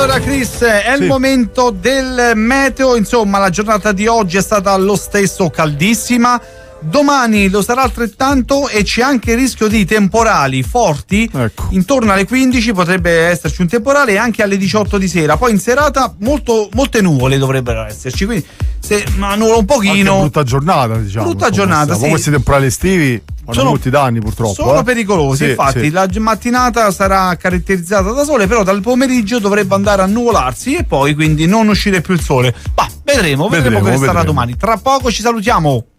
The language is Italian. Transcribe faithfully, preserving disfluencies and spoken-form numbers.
Allora Chris, è il Sì. momento del meteo, insomma la giornata di oggi è stata lo stesso caldissima, domani lo sarà altrettanto e c'è anche il rischio di temporali forti, Ecco. intorno alle quindici potrebbe esserci un temporale e anche alle diciotto di sera, poi in serata molto, molte nuvole dovrebbero esserci, quindi se ma nuvola un pochino. Anche brutta giornata, diciamo. Brutta insomma, giornata, questa. sì. Poi questi temporali estivi fanno Sono- molti danni purtroppo. Sono eh. pericolosi, Sì, infatti sì. la mattinata sarà caratterizzata da sole, però dal pomeriggio dovrebbe andare a nuvolarsi e poi quindi non uscire più il sole. Ma vedremo, vedremo, Vedremo, come sarà vedremo. domani. Tra poco ci salutiamo.